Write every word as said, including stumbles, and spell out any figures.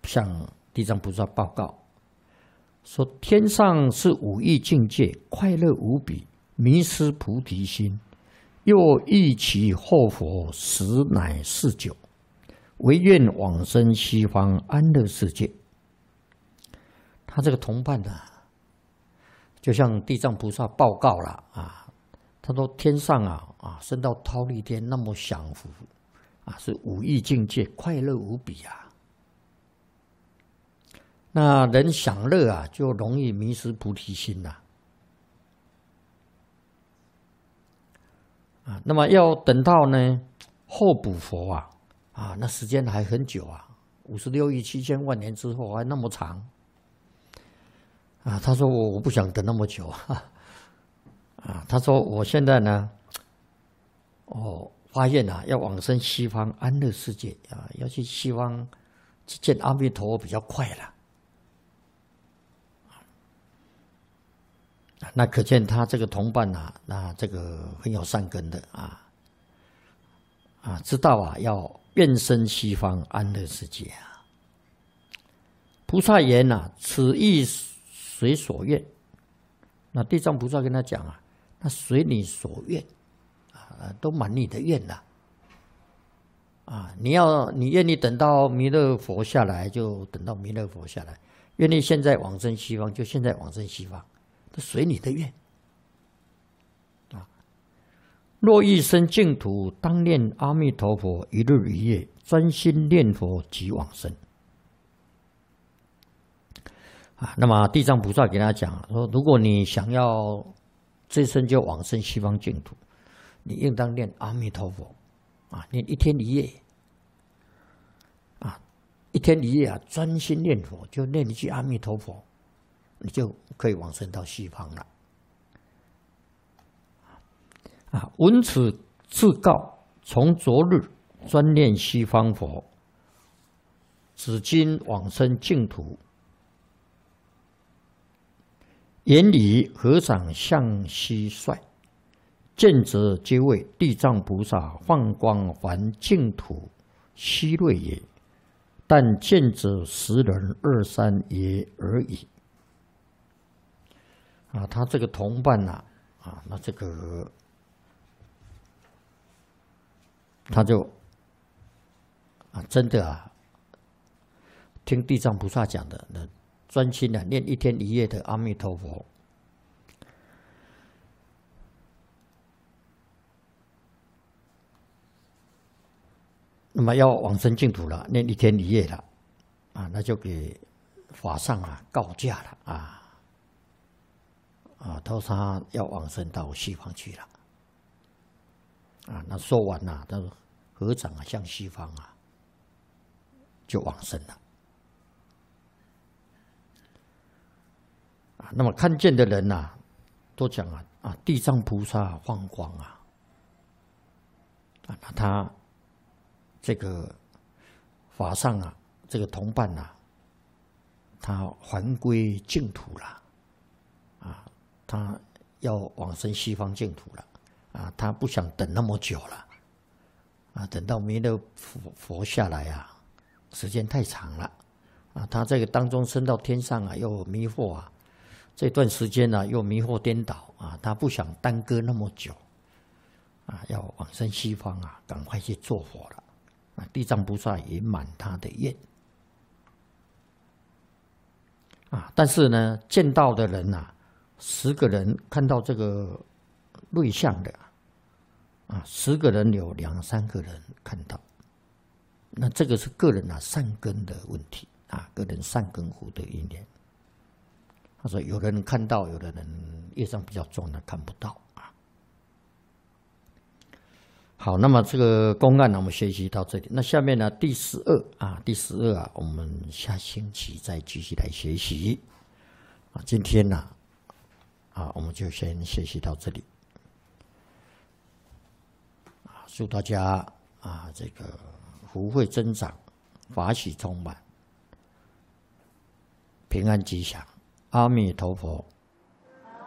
向地藏菩萨报告说：天上是五欲境界，快乐无比，迷失菩提心，又忆其后佛实乃是久，唯愿往生西方安乐世界。他这个同伴呢、啊，就向地藏菩萨报告了啊。他说：天上啊啊，升到忉利天那么享福啊，是五欲境界，快乐无比啊。那人享乐啊，就容易迷失菩提心呐、啊。啊，那么要等到呢后补佛啊啊，那时间还很久啊，五十六亿七千万年之后还那么长啊。他说我我不想等那么久啊。啊，他说我现在呢，哦，发现啊，要往生西方安乐世界啊，要去西方去见阿弥陀佛比较快了。那可见他这个同伴啊，那这个很有善根的啊，啊，知道啊，要愿生西方安乐世界啊。菩萨言啊，此意随所愿。那地藏菩萨跟他讲啊。那随你所愿，啊，都满你的愿了，啊，你要你愿意等到弥勒佛下来，就等到弥勒佛下来；愿意现在往生西方，就现在往生西方，都随你的愿。啊，若欲生净土，当念阿弥陀佛一日一夜，专心念佛即往生。啊，那么地藏菩萨给他讲说，如果你想要这生就往生西方净土，你应当念阿弥陀佛啊，念一天一夜啊，一天一夜啊，专心念佛，就念一句阿弥陀佛，你就可以往生到西方了。啊，闻此自告，从昨日专念西方佛，至今往生净土。言语合掌向西率，见者皆谓地藏菩萨放光还净土希瑞也，但见者十人二三也而已。啊，他这个同伴呐、啊，啊，那这个他就啊，真的啊，听地藏菩萨讲的那。专心的念一天一夜的阿弥陀佛，那么要往生净土了，念一天一夜了，啊，那就给法上啊告假了啊，啊，他说他要往生到西方去了，啊，那说完了、啊，他说合掌啊向西方啊，就往生了。那么看见的人呐、啊，都讲啊啊，地藏菩萨放光啊，啊，那他这个法上啊，这个同伴呐、啊，他还归净土了，啊，他要往生西方净土了，啊，他不想等那么久了，啊，等到弥勒佛佛下来啊，时间太长了，啊，他这个当中升到天上啊，又迷惑啊。这段时间呢、啊，又迷惑颠倒啊，他不想耽搁那么久啊，要往生西方啊，赶快去做佛了啊！地藏菩萨也满他的愿啊，但是呢，见到的人呐、啊，十个人看到这个瑞相的啊，十个人有两三个人看到，那这个是个人啊善根的问题啊，个人善根福德因缘。他说：“有的人看到，有的人业障比较重的看不到啊。”好，那么这个公案呢，我们学习到这里。那下面呢，第十二啊，第十二啊，我们下星期再继续来学习啊。今天呢，啊，我们就先学习到这里啊。祝大家啊，这个福慧增长，法喜充满，平安吉祥。阿弥陀佛。